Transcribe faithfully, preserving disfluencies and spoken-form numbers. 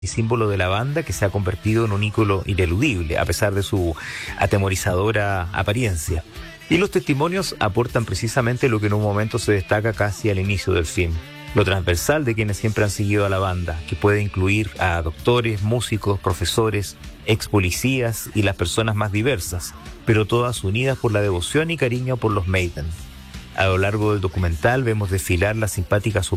y símbolo de la banda que se ha convertido en un ícono ineludible, a pesar de su atemorizadora apariencia. Y los testimonios aportan precisamente lo que en un momento se destaca casi al inicio del film: lo transversal de quienes siempre han seguido a la banda, que puede incluir a doctores, músicos, profesores, ex policías y las personas más diversas, pero todas unidas por la devoción y cariño por los Maiden. A lo largo del documental vemos desfilar las simpáticas